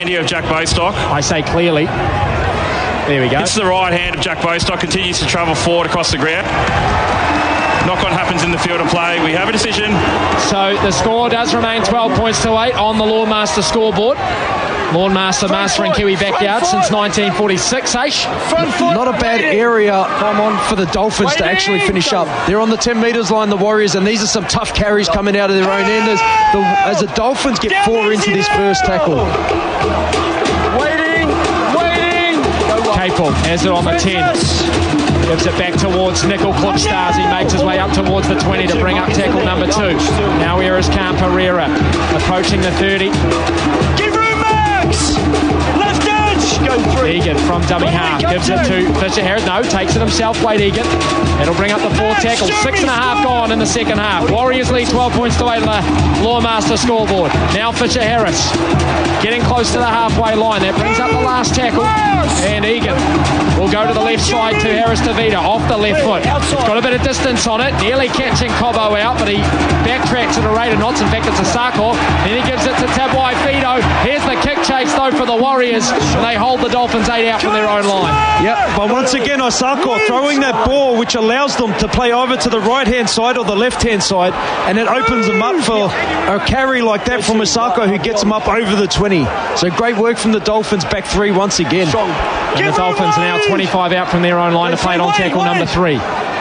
Of Jack Bostock. I say clearly. There we go. It's the right hand of Jack Bostock, continues to travel forward across the ground. Knock-on happens in the field of play. We have a decision. So the score does remain 12 points to 8 on the Lawnmaster scoreboard. Lawnmaster mastering Kiwi backyard since 1946, Aish. Not a bad area for the Dolphins to actually finish up. They're on the 10 metres line, the Warriors, and these are some tough carries coming out of their own end as the Dolphins get 4 into this first tackle. Waiting. Capel has it on the 10. Gives it back towards Nickel Klipstars. He makes his way up towards the 20 to bring up tackle number 2. Now here is Cam Pereira approaching the 30. Give room, Max! Left edge! Go through. Egan from dummy half gives it to Fisher Harris. No, takes it himself. Wade Egan. It'll bring up the 4 tackle. 6.5 gone in the second half. Warriors lead 12 points to 8 on the Lawmaster scoreboard. Now Fisher Harris getting close to the halfway line. That brings up the last tackle. And Egan will go to the left side to Harris Tavita off the left foot. It's got a bit of distance on it. Nearly catching Cobbo out, but he backtracks at a rate of knots. In fact, it's a Sarkor. Then he gives it to Tabwai Fido. Here's the kick chase, though, for the Warriors. And they hold the Dolphins 8 out from their own line. Yep, but once again, Osako throwing that ball, which allows them to play over to the right-hand side or the left-hand side, and it opens them up for a carry like that from Osako, who gets them up over the 20. So great work from the Dolphins, back 3 once again. And the Dolphins are now 25 out from their own line to play it on tackle number 3.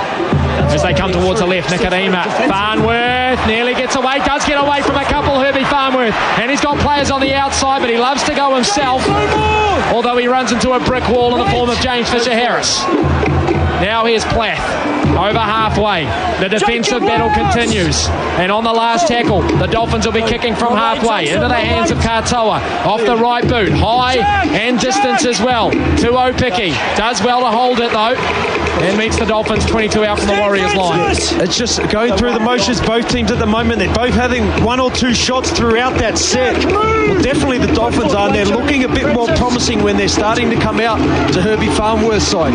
As they come towards the left, Nikodima Farnworth nearly gets away, does get away from a couple, Herbie Farnworth, and he's got players on the outside, but he loves to go himself, although he runs into a brick wall in the form of James Fisher Harris. Now here's Plath, over halfway. The defensive battle continues. And on the last tackle, the Dolphins will be kicking from halfway into the hands of Katoa. Off the right boot, high and distance as well. To Opiki. Does well to hold it though. And meets the Dolphins 22 out from the Warriors line. It's just going through the motions, both teams at the moment. They're both having 1 or 2 shots throughout that set. Well, definitely the Dolphins are. And they're looking a bit more promising when they're starting to come out to Herbie Farnworth's side.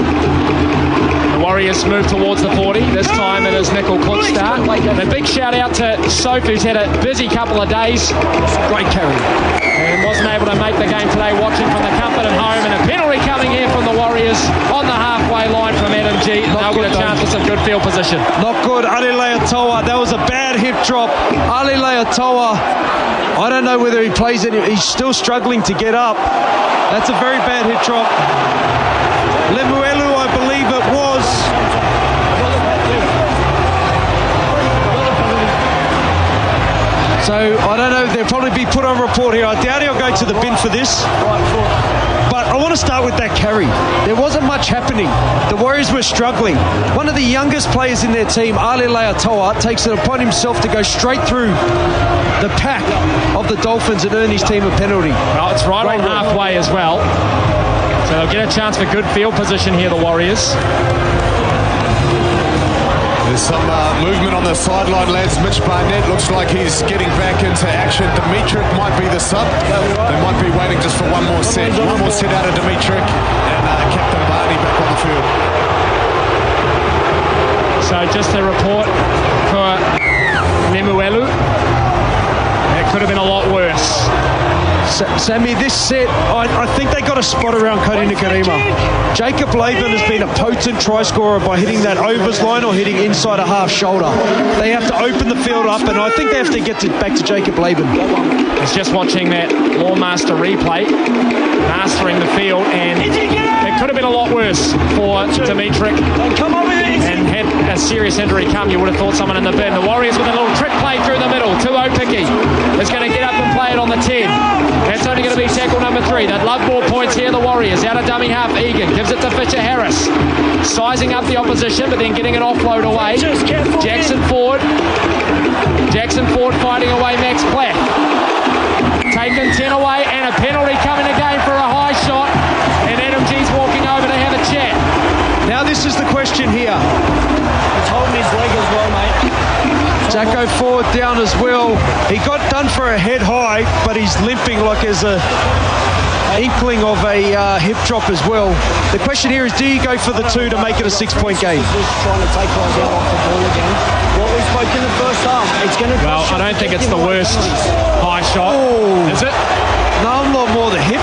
The Warriors move towards the 40. This time it is Nickel Klipstar. And a big shout out to Soph, who's had a busy couple of days. Great carry. And wasn't able to make the game today, watching from the comfort of home. And a penalty coming here from the Warriors on the halfway line from Adam G. And they'll get a chance for some good field position. Not good. Ali Leatoa. That was a bad hip drop. Ali Leatoa, I don't know whether he plays it. He's still struggling to get up. That's a very bad hip drop. Lemuelu, I believe it was. So, I don't know, they'll probably be put on report here. I doubt he'll go to the bin for this. But I want to start with that carry. There wasn't much happening. The Warriors were struggling. One of the youngest players in their team, Ali Leatoa, takes it upon himself to go straight through the pack of the Dolphins and earn his team a penalty. Well, it's right on halfway as well. So they'll get a chance for good field position here, the Warriors. There's some movement on the sideline, lads. Mitch Barnett looks like he's getting back into action. Dimitrik might be the sub. They might be waiting just for one more set. One more set out of Dimitrik and Captain Barney back on the field. So just a report for Lemuelu. It could have been a lot worse. Sammy, this set, I think they got a spot around Cody Nikodima. Jacob Laban has been a potent try scorer by hitting that overs line or hitting inside a half shoulder. They have to open the field up, and I think they have to get back to Jacob Laban. He's just watching that Lawmaster replay, mastering the field, and it could have been a lot worse for Dimitrik. And had a serious injury come, you would have thought someone in the bin. The Warriors with a little trick play through the middle. To Opiki is going to get up and play it on the 10. That's only going to be tackle number 3. They'd love more points here, the Warriors. Out of dummy half, Egan gives it to Fisher Harris. Sizing up the opposition, but then getting an offload away. Jackson Ford fighting away Max Platt. Taken 10 away, and a penalty coming again for a high shot. And Adam G's walking over to have a chat. Now this is the question here. He's holding his leg as well, mate. Jacko Ford down as well. He got done for a head high, but he's limping like there's a inkling of a hip drop as well. The question here is, do you go for the 2 to make it a 6-point game? Just trying to take guys out off the ball again. What we spoke in the first half, it's going to... Well, I don't think it's the worst high shot. Oh. Is it? No, a lot more the hip